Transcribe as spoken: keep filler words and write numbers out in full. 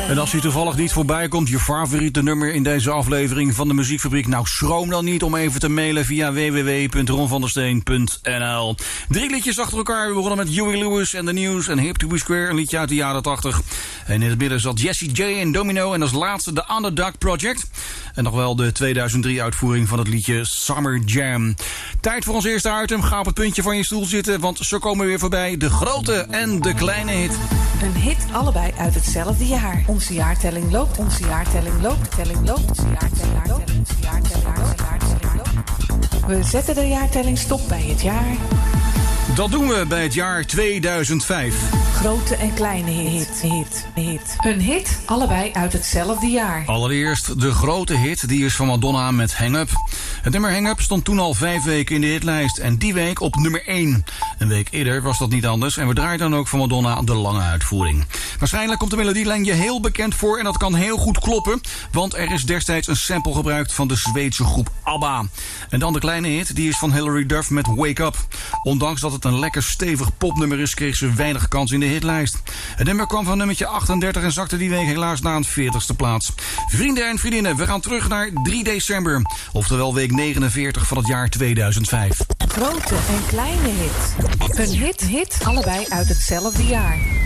En als je toevallig niet voorbij komt, je favoriete nummer in deze aflevering van de Muziekfabriek, nou schroom dan niet om even te mailen via w w w punt ron van der steen punt n l. Drie liedjes achter elkaar. We begonnen met Huey Lewis en The News en Hip to Be Square, een liedje uit de jaren tachtig. En in het midden zat Jessie J en Domino en als laatste de Underdog Project. En nog wel de tweeduizend drie uitvoering van het liedje Summer Jam. Tijd voor ons eerste item. Ga op het puntje van je stoel zitten, want zo komen we weer voorbij. De grote en de kleine hit. Een hit, allebei uit hetzelfde jaar. Onze jaartelling loopt, onze jaartelling loopt, telling loopt, onze jaartelling loopt, onze jaartelling loopt, jaartelling loopt. We zetten de jaartelling stop bij het jaar. Dat doen we bij het jaar tweeduizend vijf. Grote en kleine hit, hit, hit. Een hit, allebei uit hetzelfde jaar. Allereerst de grote hit, die is van Madonna met Hang Up. Het nummer Hang Up stond toen al vijf weken in de hitlijst en die week op nummer één. Een week eerder was dat niet anders en we draaien dan ook van Madonna de lange uitvoering. Waarschijnlijk komt de melodielijn je heel bekend voor en dat kan heel goed kloppen, want er is destijds een sample gebruikt van de Zweedse groep ABBA. En dan de kleine hit, die is van Hilary Duff met Wake Up. Ondanks dat het een lekker stevig popnummer is, kreeg ze weinig kans in de hitlijst. Het nummer kwam van nummertje achtendertig en zakte die week helaas naar een veertigste plaats. Vrienden en vriendinnen, we gaan terug naar drie december. Oftewel week negenenveertig van het jaar tweeduizend vijf. Grote en kleine hit. Een hit, hit, allebei uit hetzelfde jaar.